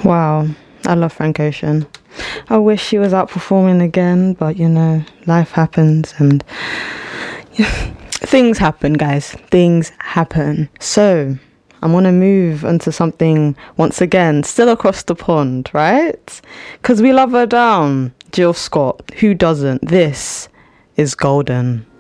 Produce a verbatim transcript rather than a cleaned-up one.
Wow, I love Frank Ocean. I wish she was out performing again, but you know, life happens and things happen, guys. Things happen. So I'm going to move onto something once again, still across the pond, right? Because we love her down. Jill Scott. Who doesn't? This is Golden.